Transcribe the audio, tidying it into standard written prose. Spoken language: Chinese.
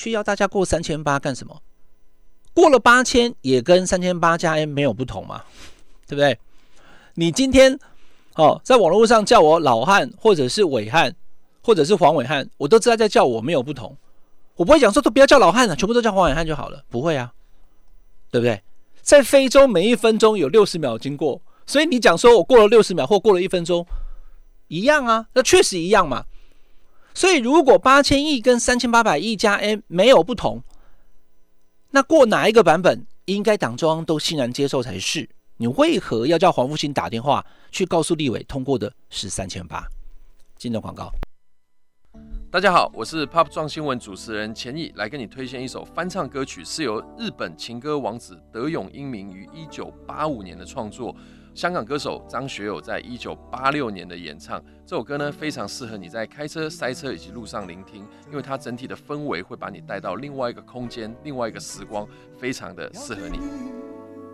却要大家过3800干什么？过了8000也跟3800加 M 没有不同嘛，对不对？你今天在网络上叫我老汉，或者是伟汉，或者是黄伟汉，我都知道在叫我没有不同。我不会讲说都不要叫老汉了，全部都叫黄伟汉就好了，不会啊，对不对？在非洲每1分钟有60秒经过，所以你讲说我过了60秒或过了1分钟，一样啊，那确实一样嘛。所以如果8000亿跟3800亿加 M 没有不同，那过哪一个版本应该党中央都欣然接受才是。你为何要叫黄复兴打电话去告诉立委通过的是3800？进入广告。 大家好，我是 Pop 撞新闻主持人钱毅，来跟你推荐一首翻唱歌曲，是由日本情歌王子德永英明于1985年的创作，香港歌手张学友在1986年的演唱。这首歌呢，非常适合你在开车、塞车以及路上聆听，因为它整体的氛围会把你带到另外一个空间、另外一个时光，非常的适合你。